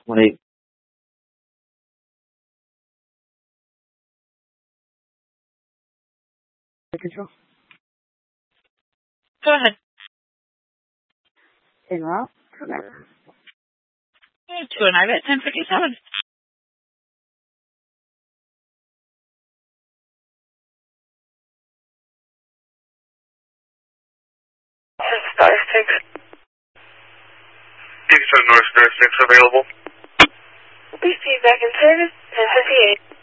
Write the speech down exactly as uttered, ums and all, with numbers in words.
Wait. Control. Go ahead. En route. To an I V at ten fifty-seven. Star six. Houston North Star six available. Please be back in service, ten fifty-eight.